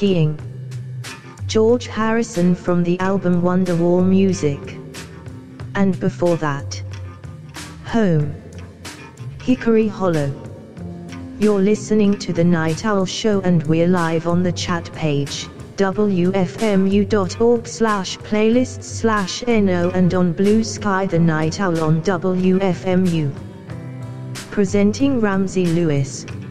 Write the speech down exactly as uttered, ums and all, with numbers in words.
Skiing. George Harrison from the album Wonderwall Music. And before that, Home, Hickory Hollow. You're listening to The Night Owl Show and we're live on the chat page, w f m u dot org slash playlists slash no, and on Blue Sky The Night Owl on W F M U. Presenting Ramsey Lewis.